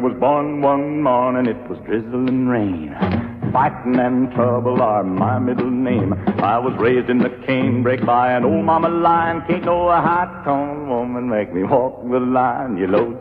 was born one morning, it was drizzling rain. Fighting and trouble are my middle name. I was raised in the canebrake by an old mama lion. Can't no hot-toned woman make me walk the line. You load